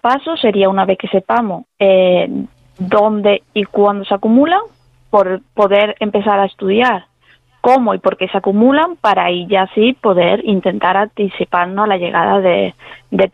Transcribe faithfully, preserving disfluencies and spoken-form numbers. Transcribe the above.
paso sería, una vez que sepamos eh, dónde y cuándo se acumulan, por poder empezar a estudiar cómo y por qué se acumulan, para ahí ya sí poder intentar anticiparnos a la llegada de, de